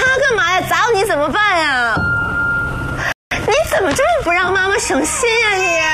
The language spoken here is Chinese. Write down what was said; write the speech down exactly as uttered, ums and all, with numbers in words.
干嘛呀？砸到你怎么办呀？你怎么这么不让妈妈省心呀你？